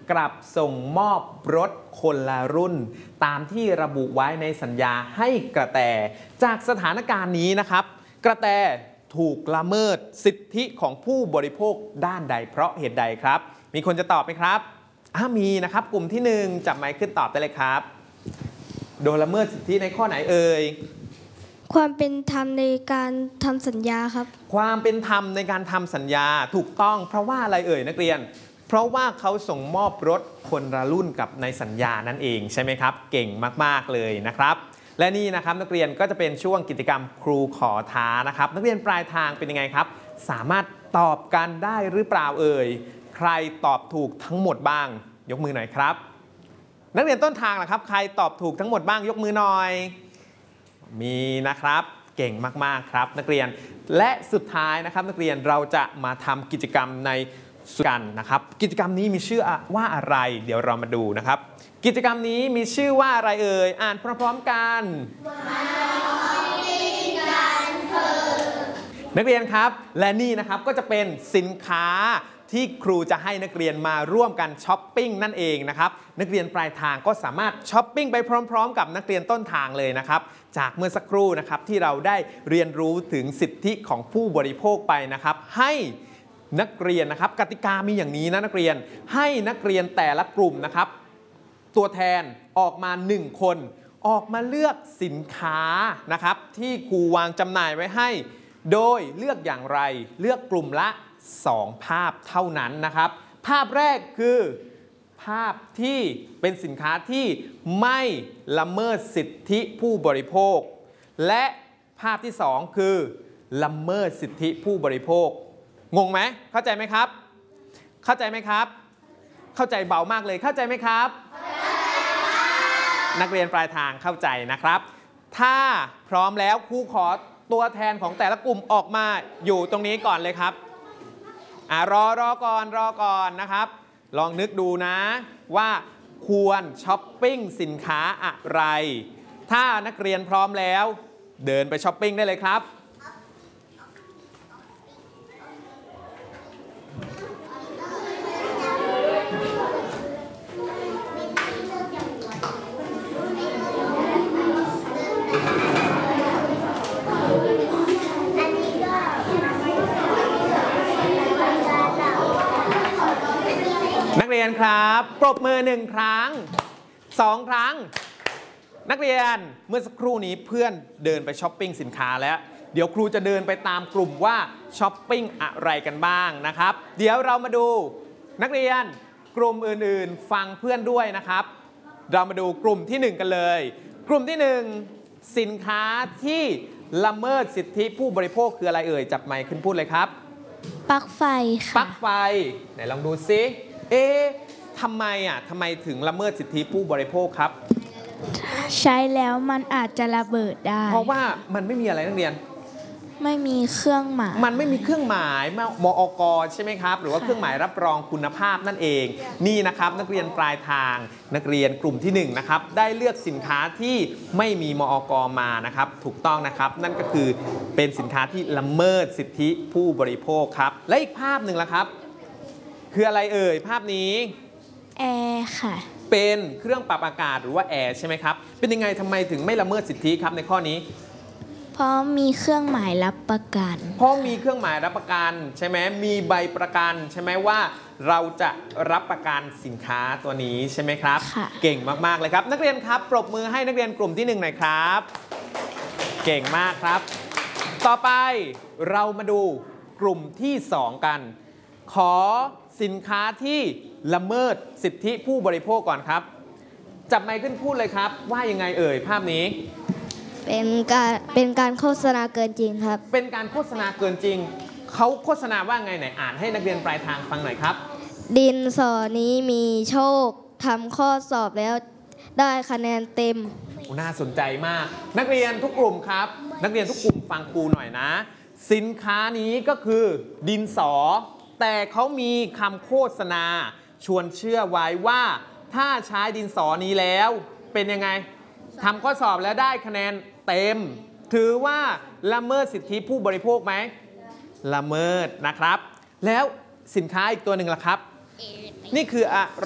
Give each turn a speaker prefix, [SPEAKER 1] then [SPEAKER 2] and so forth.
[SPEAKER 1] กลับส่งมอบรถคนละรุ่นตามที่ระบุไว้ในสัญญาให้กระแตจากสถานการณ์นี้นะครับกระแตถูกละเมิดสิทธิของผู้บริโภคด้านใดเพราะเหตุใดครับมีคนจะตอบไหมครับมีนะครับกลุ่มที่1จับไมค์ขึ้นตอบได้เลยครับโดนละเมิดสิทธิในข้อไหนเอ่ย
[SPEAKER 2] ความเป็นธรรมในการทำสัญญาครับ
[SPEAKER 1] ความเป็นธรรมในการทำสัญญาถูกต้องเพราะว่าอะไรเอ่ยนักเรียนเพราะว่าเขาส่งมอบรถคนละรุ่นกับในสัญญานั่นเองใช่ไหมครับเก่งมากๆเลยนะครับและนี่นะครับนักเรียนก็จะเป็นช่วงกิจกรรมครูขอท้านะครับนักเรียนปลายทางเป็นยังไงครับสามารถตอบกันได้หรือเปล่าเอ่ยใครตอบถูกทั้งหมดบ้างยกมือหน่อยครับนักเรียนต้นทางล่ะครับใครตอบถูกทั้งหมดบ้างยกมือหน่อยมีนะครับเก่งมากๆครับนักเรียนและสุดท้ายนะครับนักเรียนเราจะมาทำกิจกรรมในกันนะครับกิจกรรมนี้มีชื่อว่าอะไรเดี๋ยวเรามาดูนะครับกิจกรรมนี้มีชื่อว่าอะไรเอ่ยอ่านพร้อมๆกันนักเรียนครับและนี่นะครับก็จะเป็นสินค้าที่ครูจะให้นักเรียนมาร่วมกันช้อปปิ้งนั่นเองนะครับนักเรียนปลายทางก็สามารถช้อปปิ้งไปพร้อมๆกับนักเรียนต้นทางเลยนะครับจากเมื่อสักครู่นะครับที่เราได้เรียนรู้ถึงสิทธิของผู้บริโภคไปนะครับให้นักเรียนนะครับกติกามีอย่างนี้นะนักเรียนให้นักเรียนแต่ละกลุ่มนะครับตัวแทนออกมา1คนออกมาเลือกสินค้านะครับที่ครูวางจำหน่ายไว้ให้โดยเลือกอย่างไรเลือกกลุ่มละ2ภาพเท่านั้นนะครับภาพแรกคือภาพที่เป็นสินค้าที่ไม่ละเมิดสิทธิผู้บริโภคและภาพที่2คือละเมิดสิทธิผู้บริโภคงงไหมเข้าใจไหมครับเข้าใจไหมครับเข้าใจเบามากเลยเข้าใจไหมครับนักเรียนปลายทางเข้าใจนะครับถ้าพร้อมแล้วครูขอตัวแทนของแต่ละกลุ่มออกมาอยู่ตรงนี้ก่อนเลยครับรอก่อนนะครับลองนึกดูนะว่าควรช้อปปิ้งสินค้าอะไรถ้านักเรียนพร้อมแล้วเดินไปช้อปปิ้งได้เลยครับนักเรียนครับปรบมือ1ครั้ง2ครั้งนักเรียนเมื่อสักครู่นี้เพื่อนเดินไปช้อปปิ้งสินค้าแล้วเดี๋ยวครูจะเดินไปตามกลุ่มว่าช้อปปิ้งอะไรกันบ้างนะครับเดี๋ยวเรามาดูนักเรียนกลุ่มอื่นๆฟังเพื่อนด้วยนะครับเรามาดูกลุ่มที่1กันเลยกลุ่มที่1สินค้าที่ละเมิดสิทธิผู้บริโภคคืออะไรเอ่ยจับไมค์ขึ้นพูดเลยครับ
[SPEAKER 2] ปลั๊กไฟค่ะ
[SPEAKER 1] ปลั๊กไฟไหนลองดูซิทำไมถึงละเมิดสิทธิผู้บริโภคครับ
[SPEAKER 2] ใช้แล้วมันอาจจะระเบิดได้
[SPEAKER 1] เพราะว่ามันไม่มีอะไรนักเรียน
[SPEAKER 2] ไม่มีเครื่องหมาย
[SPEAKER 1] มันไม่มีเครื่องหมายมอก.ใช่ไหมครับหรือว่าเครื่องหมายรับรองคุณภาพนั่นเองนี่นะครับนักเรียนปลายทางนักเรียนกลุ่มที่1นะครับได้เลือกสินค้าที่ไม่มีมอก.มานะครับถูกต้องนะครับนั่นก็คือเป็นสินค้าที่ละเมิดสิทธิผู้บริโภคครับและอีกภาพหนึ่งล่ะครับคืออะไรเอ่ยภาพนี้
[SPEAKER 2] แอร์ค่ะ
[SPEAKER 1] เป็นเครื่องปรับอากาศหรือว่าแอร์ใช่ไหมครับเป็นยังไงทำไมถึงไม่ละเมิดสิทธิครับในข้อนี้
[SPEAKER 2] เพราะมีเครื่องหมายรับประกัน
[SPEAKER 1] เพราะมีเครื่องหมายรับประกันใช่ไหมมีใบประกันใช่ไหมว่าเราจะรับประกันสินค้าตัวนี้ใช่ไหมครับเก่งมากๆเลยครับนักเรียนครับปรบมือให้นักเรียนกลุ่มที่1หน่อยครับเก่งมากครับต่อไปเรามาดูกลุ่มที่2กันขอสินค้าที่ละเมิดสิทธิผู้บริโภคก่อนครับจับไมค์ขึ้นพูดเลยครับว่ายังไงเอ่ยภาพนี้
[SPEAKER 2] เป็นการโฆษณาเกินจริงครับ
[SPEAKER 1] เป็นการโฆษณาเกินจริงเขาโฆษณาว่าไงไหนอ่านให้นักเรียนปลายทางฟังหน่อยครับ
[SPEAKER 2] ดินสอนี้มีโชคทำข้อสอบแล้วได้คะแนนเต็ม
[SPEAKER 1] น่าสนใจมากนักเรียนทุกกลุ่มครับนักเรียนทุกกลุ่มฟังครูหน่อยนะสินค้านี้ก็คือดินสอแต่เขามีคำโฆษณาชวนเชื่อไว้ว่าถ้าใช้ดินสอนี้แล้วเป็นยังไงทำข้อสอบแล้วได้คะแนนเต็มถือว่าละเมิดสิทธิผู้บริโภคไหมละเมิดนะครับแล้วสินค้าอีกตัวหนึ่งล่ะครับนี่คืออะ